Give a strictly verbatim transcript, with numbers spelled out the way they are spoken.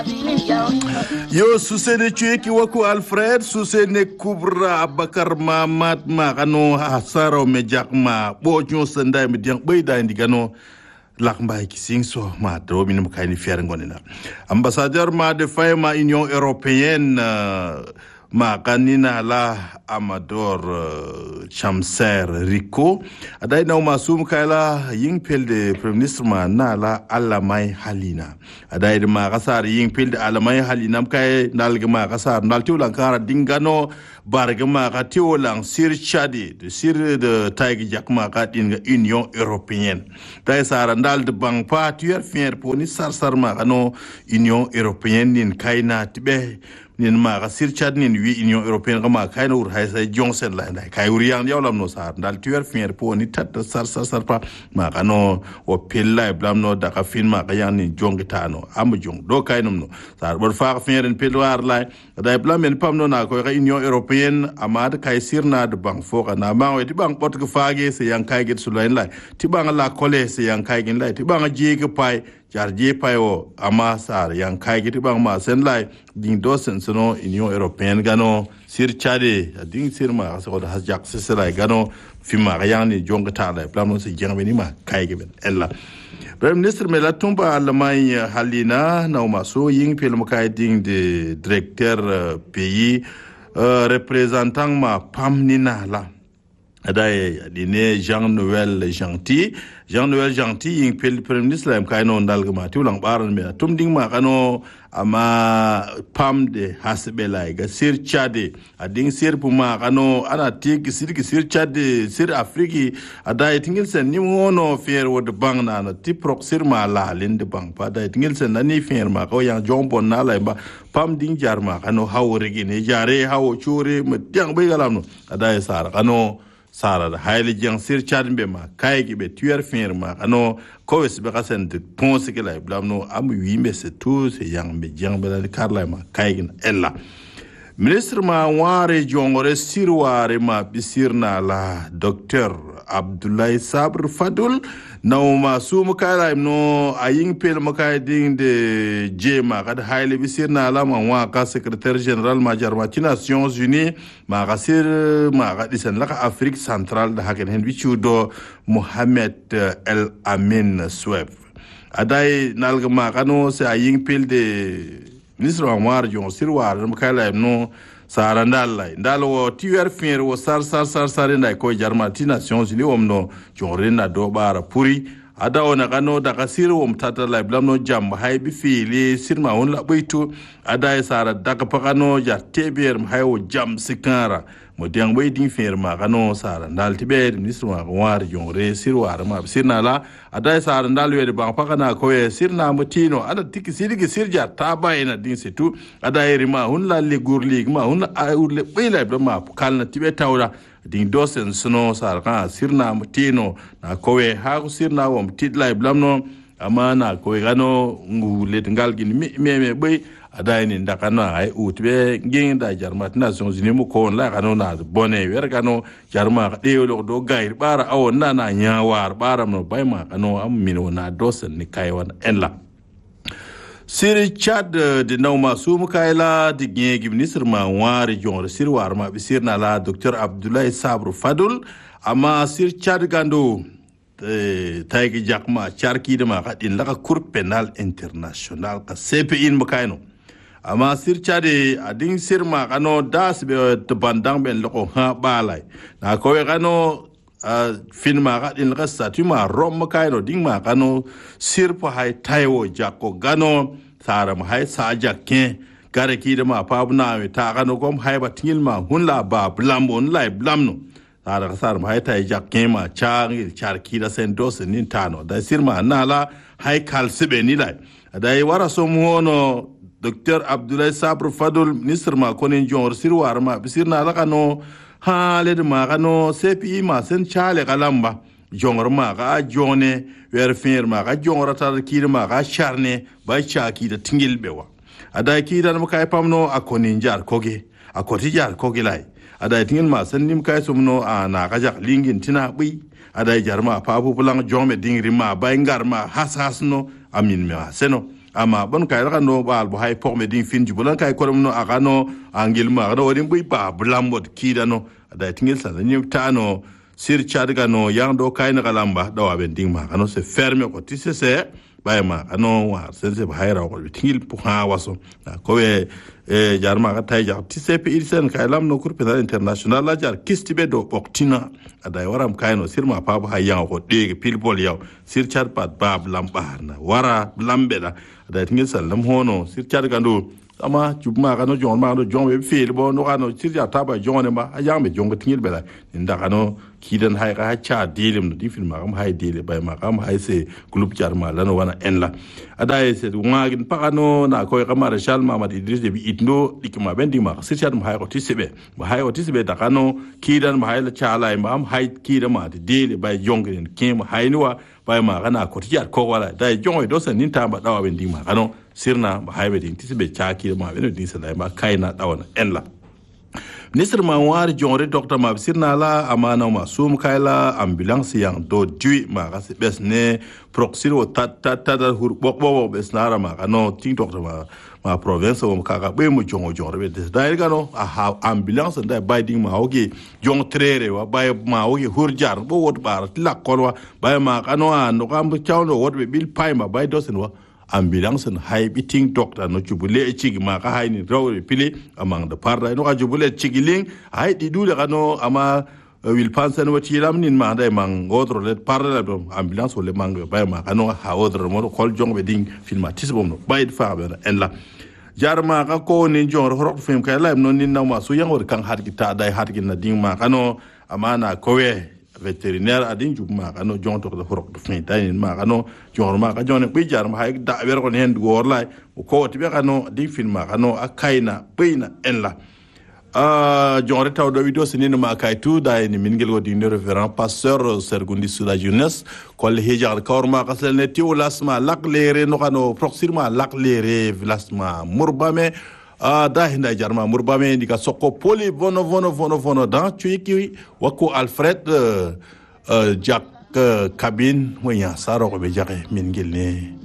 Yo susene chueki waku Alfred susene kubra Abakar Mamat ma kano hasaro mejak ma bojo sendai mediang beida indigano lakmbai kising so ma do minum kaini fiar ngonina ambassadeur ma de faima Union Européenne uh, ma kanina la Amador uh, Chamser Rico adai na masum kaila ying pel de Premier Ministre ma na la Alamai Halina adai de ma kasar ying pel de Alamai Halina kai nalga ma kasar naltiu lankara dingano barga ma katio lang sir chadi de sir de taigi jakma katin Union Européenne dai sara ndal de bang pa tuer fier poni sar sar ma kano Union Européenne nin kaina tibe nin ma ka sir chad nin wi Union Européenne kama kaina ur haisa Johnson la ndai kai ur yang yawlam no sar ndal tuer fier poni tat sar sar sar pa ma kano o pilla blam no da ka fin ma ka yang nin jongitano am jong do kainum no sar bor fa fier en pilwar la dai blam en pam no na ko ka Union Européenne amad kai sirna de bang foka na ma we ti bang pot ko faage se yang kai get sulain lai ti bang la kole se yang kai gin lai ti bang je ke pai jar je pai o ama sar yang kai get bang ma sen lai ding do sen sono Union Européenne gano sir chade ding sir ma so da hasjak se lai gano fima ga yang ni jongata lai plan no se jeng be ni ma kai ge ben ella Premier Ministre Mela Tumba Alamai Halina na ma so ying pel mo kai ding de directeur uh, pays Uh, représentant ma pam nina la adai dine Jean-Noël Gentil Jean-Noël Gentil ing pel Premier Ministre am kay non dal gama tiulang baran me tum ding ma kano ama pam de hasbelay ga sir chade ading sir puma kano ana tik sir ki sir chade sir afriki adai tingil sen nim wono fer wod bang na na tiprok sir ma la linde bang pa adai tingil sen nani fer ma ko yang jombon na la ba pam ding jar ma kano hawrigi ne jare hawo chure me tiang be galam no adai sar kano sara da hayli jang sir chadmbe ma kaygi be tuer fer ma kano ko wes be kasen de ponse ke lay blamno am wimbe se tout se yang be jang be la karla ma kaygi ella ministre ma ware jongore sirware ma bisirna la docteur Abdoulaye Sabr Fadul naw ma sum kala no ayin pel makay ding de jema kad hayle bisirna la ma wa ka secrétaire général major ma Nations Unies ma gasir ma gadisen la Afrique centrale da haken hen bichudo Mohamed El Amin Sweb adai nalga ma kano se ayin pel de ministre wa war jon sirwar makala no sara ndalay ndalo tiwer fier wo sar sar sar sar nday ko jarmati Nations Unies womno jorina do bara puri ada ona kano da kasir wom tata lay blamno jam haybi fili sirma won la boytu ada sara daga pakano ja teber haywo jam sikara mo diang way ding fier ma kano sara ndal tiber ministre ma war jongre sirwar ma sirna la ada sara ndal wede bang pakana ko e sirna mutino ada tiki sirigi sirja tabayna din setu ada rima hun la le gurli ma hun le bela ma kalna tibe tawra ding dosen suno sar kan sirna mutino na kowe ha ko sirna wom tidlay blamno amana kowe gano ngule ngal gin me me bay ada ni ndakana ay utbe ngin da jarmat Nations Unies mu ko la kano na bone wer kano jarma de lo do gair bara awon na na nyawar bara no bayma kano am mino na dosen ni kaywan enla Siri Chad de Nauma Sumukaila de Geng ministre ma wari jon sir war ma bisir na la docteur Abdoulaye Sabr Fadul ama sir Chad gando eh taygi jakma charki de ma kadin la cour pénal international ka C P I makaino ama sir Chad adin sir ma kano das be de bandang ben loko ha balai na ko kano Uh, fin ma ga din rasa tu ma rom ma kaino ding ma kano sir po hay taiwo jako gano sara ma hay sa jakke gare ki de ma pa na we ta kano kom hay ba tingil ma hun la ba blambon lai blamno sara sara ma hay tai jakke ma changil charki da sen dos nin tano da sir ma na la hay kal sibe ni lai da wara so mu hono docteur Abdoulaye Sabr Fadul ministre ma konen jor sir war ma bisir na la kano hale de ma kano C P I ma sen chale kalamba jongor ma ga jone wer fer ma ga jongora tar ki ma ga charne ba chaki da tingil bewa ada ki da ma kai pamno akoni jar koge akoti jar koge lai ada tingil ma sen nim kai sumno ana ga jak lingin tina bi ada jar ma pa bu pulang jome dingri ma ba ngar ma has has no amin me seno ama bon kay ra no bal bo hay por me din fin jubulan kay ko no agano angil ma no wodin bui ba blambot kida no da tingil sa ni tano sir chadga no yando kay na galamba da wa ben ding ma kano se ferme ko tisse se bay ma kano wa se se hayra ko tingil pu ha waso ko we e jarma ka tay ja tisse pe irsen kay lam no kur penal international la jar kistibe do oktina ada waram kay no sir ma pa ba hayan ko de pilbol yaw sir chad pat bab lamba na wara lambe da da tingil salam hono sir chadga ndo ama jubma kano jon ma no jon be fil bo no kano sir ja taba jon ma ayang be jon ko tingil bela nda kano kidan hay ka cha dilim no difil ma kam hay dile bay ma kam hay se group jarma lano wana enla ada se ngagin pakano na ko ka marshal Mamad Idris de bi itno dikma bendi ma sir cha ma hay ko tisbe ma hay ko tisbe da kano kidan ma hay la cha lai ma am hay kidan ma dile bay jongin kim hay niwa bay ma kana ko tijar ko wala da jongo do san ninta ba dawa bendi ma kano sirna ma hay be din tisbe cha kidan ma be din sa ma kaina dawana enla Ministre Mawar Jonre Doctor Mabsir Nala amana masum kaila ambulance yang do dui ma kasi bes ne proxir o tat tat tat hur bok bok bes nara ma kano ting doctor ma ma province o kaka be mu jongo jonre be des dai kano a ambulance ndai biding ma ogi jong trere wa bay ma ogi hur jar bo wot bar la kolwa bay ma kano an no kam chawno wot be bil pay ma bay dosen wa ambulance hay biting doctor no jubule chigi ma ka hay ni raw pili amang de parda no ka jubule chigi ling hay di dule kano ama wil pansen wati lam nin ma dai mang odro le parda ambulance le mang bay ma kano ha odro mo kol jong be ding filmatis bom no bay fa be en la jarma ka ko ni jong ro film kay la no nin na ma su yang or kan hat kita dai hat gin na ding ma kano amana kowe vétérinaire adin juma kano jon to da horok do fin tay ma kano jon ma ka jon bi jar ma hay da wer ko hen gor lay ko ti be kano di fin ma kano akaina beina en la ah jon retaw do video sinin ma kay tu da ni min gel wodi ne référent pasteur sergundi sous la jeunesse ko le hijar kawr ma kasel ne ti ulasma lak lere no kano proxirement lak lere vilasma murbame ah da hinda jarma murbame ndika sokko poli vono vono vono vono dan tuiki wako Alfred uh, uh, jak uh, cabine wanya saro ko be jake min gelne